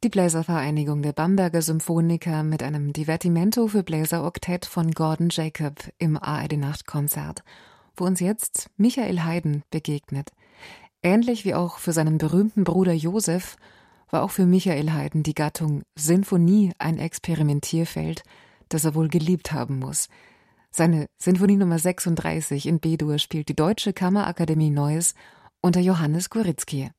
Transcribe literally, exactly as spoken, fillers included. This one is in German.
Die Bläservereinigung der Bamberger Symphoniker mit einem Divertimento für Bläseroktett von Gordon Jacob im A R D-Nachtkonzert, wo uns jetzt Michael Haydn begegnet. Ähnlich wie auch für seinen berühmten Bruder Joseph war auch für Michael Haydn die Gattung Sinfonie ein Experimentierfeld, das er wohl geliebt haben muss. Seine Sinfonie Nummer sechsunddreißig in B-Dur spielt die Deutsche Kammerakademie Neuss unter Johannes Gorizky.